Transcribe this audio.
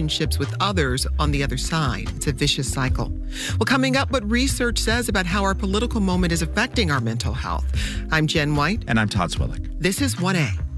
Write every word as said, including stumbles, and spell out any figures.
relationships with others on the other side. It's a vicious cycle. Well, coming up, what research says about how our political moment is affecting our mental health. I'm Jen White. And I'm Todd Swillick. This is one A.